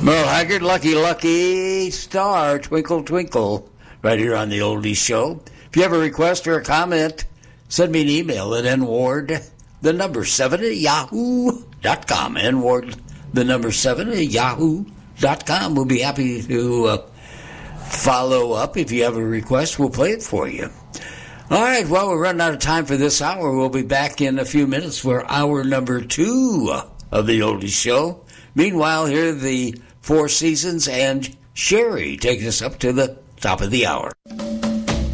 Merle Haggard, Lucky Star, Twinkle Twinkle, right here on the Oldies Show. If you have a request or a comment, send me an email at nward7@yahoo.com. nward7@yahoo.com. We'll be happy to follow up. If you have a request, we'll play it for you. All right, well, we're running out of time for this hour. We'll be back in a few minutes for hour number 2 of the Oldies Show. Meanwhile, here are the Four Seasons and Sherry taking us up to the top of the hour.